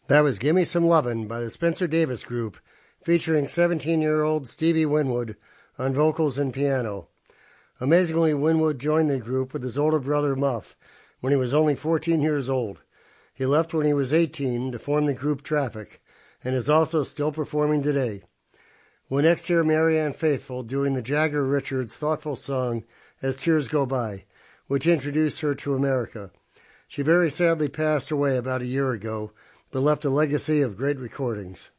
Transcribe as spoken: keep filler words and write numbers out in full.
That was Gimme Some Lovin' by the Spencer Davis Group, featuring seventeen-year-old Stevie Winwood on vocals and piano. Amazingly, Winwood joined the group with his older brother Muff when he was only fourteen years old. He left when he was eighteen to form the group Traffic, and is also still performing today. We'll next hear Marianne Faithfull doing the Jagger Richards thoughtful song As Tears Go By, which introduced her to America. She very sadly passed away about a year ago, but left a legacy of great recordings.